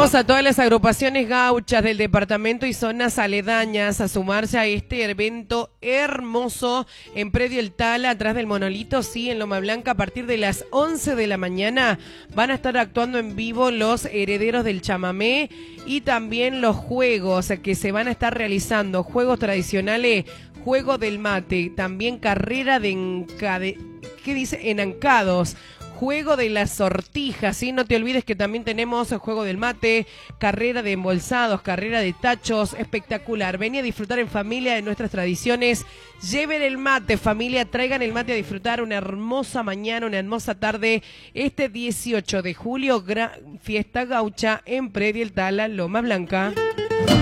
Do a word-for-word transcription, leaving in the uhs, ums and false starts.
Invitamos a todas las agrupaciones gauchas del departamento y zonas aledañas a sumarse a este evento hermoso en Predio El Tala, atrás del Monolito, sí, en Loma Blanca, a partir de las once de la mañana. Van a estar actuando en vivo los herederos del chamamé y también los juegos que se van a estar realizando, juegos tradicionales, juego del mate, también carrera de encade... ¿qué dice? Enancados. Juego de las sortijas, ¿sí? No te olvides que también tenemos el juego del mate, carrera de embolsados, carrera de tachos, espectacular. Vení a disfrutar en familia de nuestras tradiciones. Lleven el mate, familia, traigan el mate a disfrutar una hermosa mañana, una hermosa tarde. Este dieciocho de julio, gran fiesta gaucha en Predio El Tala, Loma Blanca.